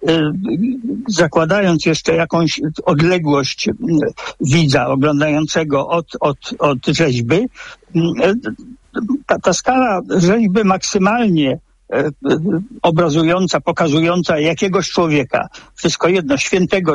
zakładając jeszcze jakąś odległość widza oglądającego od rzeźby, ta skala rzeźby maksymalnie obrazująca, pokazująca jakiegoś człowieka, wszystko jedno, świętego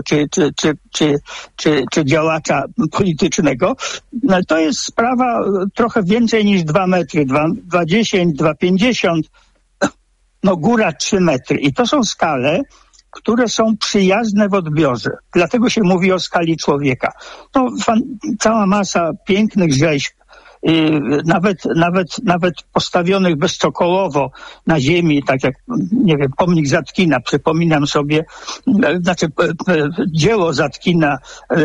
czy działacza politycznego, to jest sprawa trochę więcej niż 2 metry, 2,10, 2,50, no góra 3 metry. I to są skale, które są przyjazne w odbiorze. Dlatego się mówi o skali człowieka. No, cała masa pięknych rzeźb, nawet postawionych bezcokołowo na ziemi, tak jak, nie wiem, pomnik Zatkina, przypominam sobie, dzieło Zatkina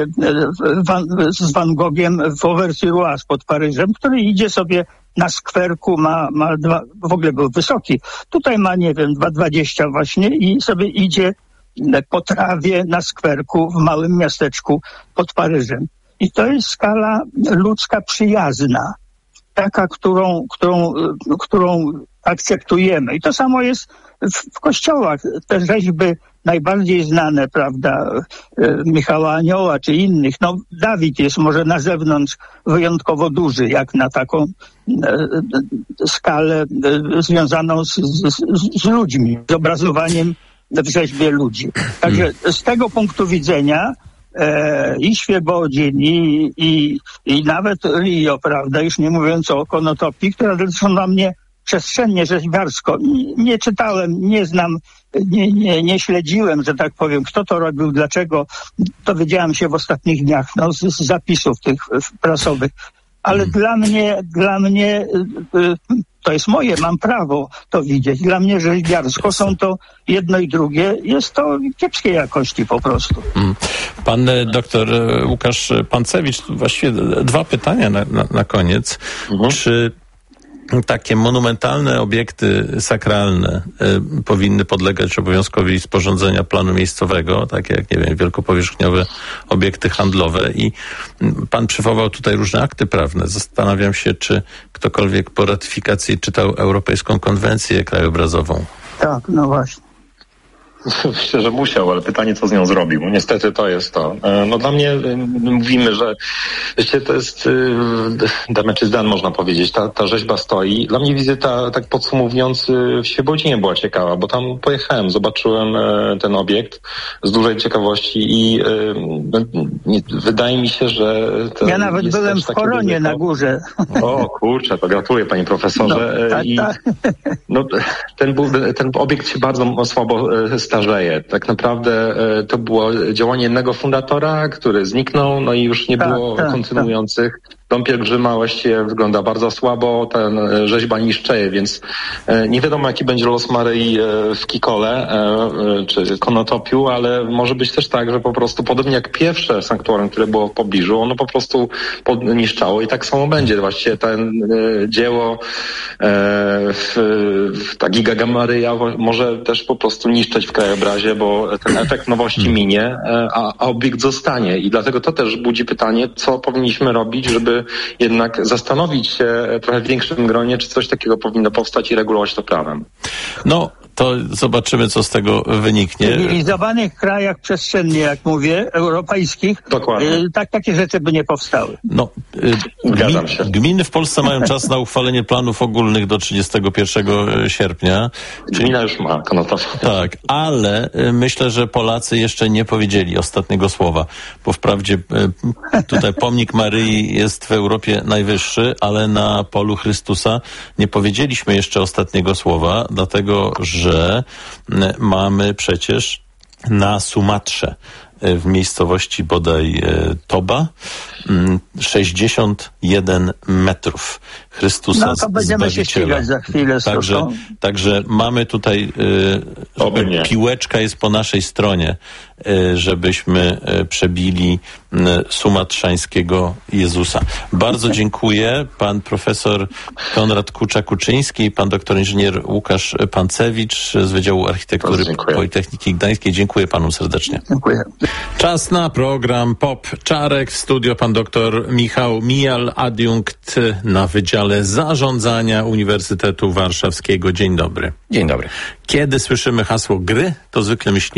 z Van Gogiem w Auvers-sur-Oise pod Paryżem, który idzie sobie na skwerku, w ogóle był wysoki, tutaj ma, nie wiem, 2,20 właśnie i sobie idzie po trawie na skwerku w małym miasteczku pod Paryżem. I to jest skala ludzka przyjazna, taka, którą akceptujemy. I to samo jest w kościołach. Te rzeźby najbardziej znane, prawda, Michała Anioła czy innych. No, Dawid jest może na zewnątrz wyjątkowo duży, jak na taką skalę związaną z ludźmi, z obrazowaniem w rzeźbie ludzi. Także z tego punktu widzenia i Świebodzin, i nawet Rio, prawda, już nie mówiąc o Konotopii, która zresztą na mnie przestrzennie rzeźbiarsko. Nie czytałem, nie znam, nie śledziłem, że tak powiem, kto to robił, dlaczego. Dowiedziałem się w ostatnich dniach z zapisów tych prasowych. Ale dla mnie to jest moje, mam prawo to widzieć. Dla mnie rzeźbiarsko są to jedno i drugie. Jest to kiepskiej jakości po prostu. Pan doktor Łukasz Pancewicz, właściwie 2 pytania na koniec. Czy takie monumentalne obiekty sakralne powinny podlegać obowiązkowi sporządzenia planu miejscowego, takie jak, nie wiem, wielkopowierzchniowe obiekty handlowe? I pan przywołał tutaj różne akty prawne. Zastanawiam się, czy ktokolwiek po ratyfikacji czytał Europejską Konwencję Krajobrazową. Tak, no właśnie. Myślę, że musiał, ale pytanie, co z nią zrobił. Niestety to jest to. No dla mnie mówimy, że wiecie, to jest damage is done, można powiedzieć. Ta rzeźba stoi. Dla mnie wizyta, tak podsumowując, w Świebodzinie była ciekawa, bo tam pojechałem, zobaczyłem ten obiekt z dużej ciekawości i wydaje mi się ten. Ja nawet byłem w Koronie na górze. O kurczę, to gratuluję, panie profesorze. Ten obiekt się bardzo słabo starzeje. Tak naprawdę to było działanie jednego fundatora, który zniknął, no i już nie było kontynuujących. Dom pielgrzyma właściwie wygląda bardzo słabo, rzeźba niszczeje, więc nie wiadomo, jaki będzie los Maryi w Kikole czy Konotopiu, ale może być też tak, że po prostu podobnie jak pierwsze sanktuarium, które było w pobliżu, ono po prostu niszczało i tak samo będzie. Właściwie ten dzieło ta Giga Maryja może też po prostu niszczyć w krajobrazie, bo ten efekt nowości minie, a obiekt zostanie i dlatego to też budzi pytanie, co powinniśmy robić, żeby jednak zastanowić się trochę w większym gronie, czy coś takiego powinno powstać i regulować to prawem. No, to zobaczymy, co z tego wyniknie. W cywilizowanych krajach przestrzennie, jak mówię, europejskich, takie rzeczy by nie powstały. No, Zgadzam się. Gminy w Polsce mają czas na uchwalenie planów ogólnych do 31 sierpnia. Gmina już ma konotację. Tak, ale myślę, że Polacy jeszcze nie powiedzieli ostatniego słowa, bo wprawdzie tutaj pomnik Maryi jest w Europie najwyższy, ale na polu Chrystusa nie powiedzieliśmy jeszcze ostatniego słowa, dlatego że mamy przecież na Sumatrze w miejscowości bodaj Toba 61 metrów Chrystusa no to będziemy się ścigać za chwilę. Także mamy tutaj piłeczka jest po naszej stronie, żebyśmy przebili sumatrzańskiego Jezusa. Bardzo dziękuję. Pan profesor Konrad Kucza-Kuczyński i pan doktor inżynier Łukasz Pancewicz z Wydziału Architektury Politechniki Gdańskiej. Dziękuję panu serdecznie. Dziękuję. Czas na program Pop Czarek. W studio pan doktor Michał Mijal, adiunkt na Wydziale Zarządzania Uniwersytetu Warszawskiego. Dzień dobry. Dzień dobry. Kiedy słyszymy hasło gry, to zwykle myślimy